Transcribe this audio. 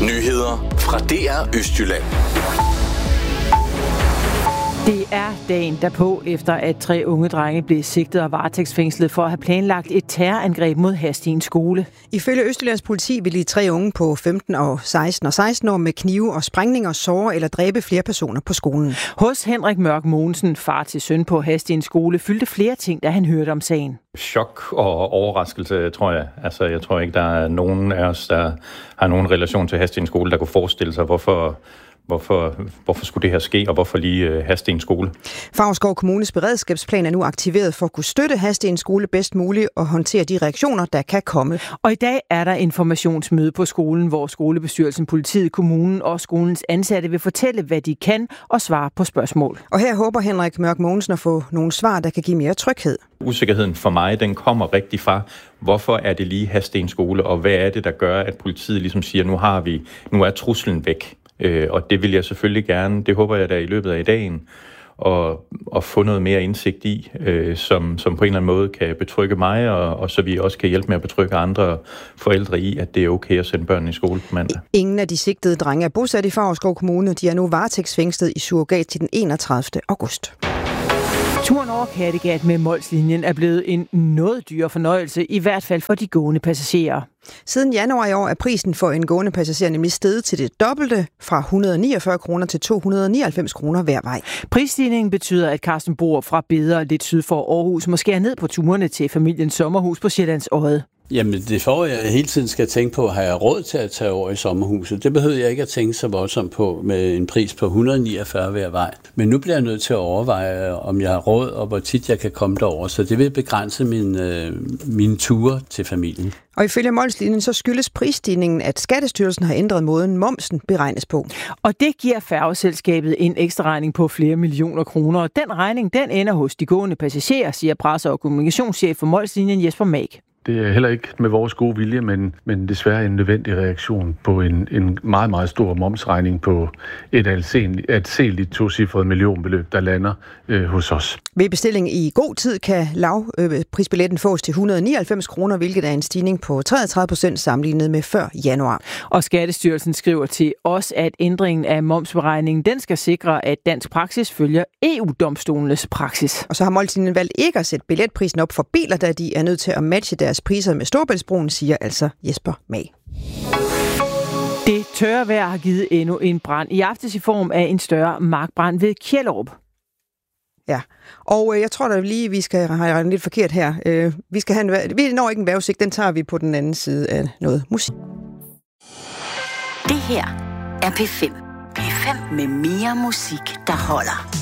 Nyheder fra DR Østjylland. Det er dagen derpå, efter at 3 unge drenge blev sigtet og varetægtsfængslet for at have planlagt et terrorangreb mod Hadsten skole. Ifølge Østjyllands politi vil de 3 unge på 15 og 16 år med knive og sprængninger såre eller dræbe flere personer på skolen. Hos Henrik Mørk Mogensen, far til søn på Hadsten skole, fyldte flere ting, da han hørte om sagen. Chok og overraskelse, tror jeg. Altså, jeg tror ikke, der er nogen af os, der har nogen relation til Hadsten skole, der kunne forestille sig, hvorfor skulle det her ske, og hvorfor lige Hadsten skole? Favrskov Kommunes beredskabsplan er nu aktiveret for at kunne støtte Hadsten skole bedst muligt og håndtere de reaktioner, der kan komme. Og i dag er der informationsmøde på skolen, hvor skolebestyrelsen, politiet, kommunen og skolens ansatte vil fortælle, hvad de kan og svare på spørgsmål. Og her håber Henrik Mørk Mogensen at få nogle svar, der kan give mere tryghed. Usikkerheden for mig, den kommer rigtig fra, hvorfor er det lige Hadsten skole, og hvad er det, der gør, at politiet ligesom siger, nu er truslen væk. Og det vil jeg selvfølgelig gerne, det håber jeg da i løbet af dagen, og få noget mere indsigt i, som på en eller anden måde kan betrygge mig, og så vi også kan hjælpe med at betrygge andre forældre i, at det er okay at sende børnene i skole på mandag. Ingen af de sigtede drenge er bosat i Favrskov Kommune. De er nu varetægtsfængslet i surrogat til den 31. august. Turen over Kattegat med Mols-linjen er blevet en noget dyr fornøjelse, i hvert fald for de gående passagerer. Siden januar i år er prisen for en gående passager nemlig steget til det dobbelte, fra 149 kroner til 299 kroner hver vej. Prisstigningen betyder, at Carsten Bohr fra Beder lidt syd for Aarhus må skære ned på turene til familiens sommerhus på Sjællands Odde. Jamen, det får jeg hele tiden skal tænke på, har jeg råd til at tage over i sommerhuset? Det behøver jeg ikke at tænke så voldsomt på med en pris på 149 hver vej. Men nu bliver jeg nødt til at overveje, om jeg har råd, og hvor tit jeg kan komme derover. Så det vil begrænse mine ture til familien. Og ifølge Mols-linjen så skyldes prisstigningen, at Skattestyrelsen har ændret måden momsen beregnes på. Og det giver færgeselskabet en ekstra regning på flere millioner kroner. Og den regning, den ender hos de gående passagerer, siger presse- og kommunikationschef for Mols-linjen Jesper Mag. Det er heller ikke med vores gode vilje, men desværre en nødvendig reaktion på en meget, meget stor momsregning på et anseligt tocifret millionbeløb, der lander hos os. Ved bestilling i god tid kan lavprisbilletten fås til 199 kroner, hvilket er en stigning på 33% sammenlignet med før januar. Og Skattestyrelsen skriver til os, at ændringen af momsberegningen, den skal sikre, at dansk praksis følger EU-domstolenes praksis. Og så har Mols-linjen valgt ikke at sætte billetprisen op for biler, da de er nødt til at matche deres priser med Storebæltsbroen, siger altså Jesper Mag. Det tørre vejr har givet endnu en brand, i aftes i form af en større markbrand ved Kjellerup. Ja, og jeg tror da lige, vi skal have regnet lidt forkert her. Vi når ikke en vejrudsigt, den tager vi på den anden side af noget musik. Det her er P5. P5 med mere musik, der holder.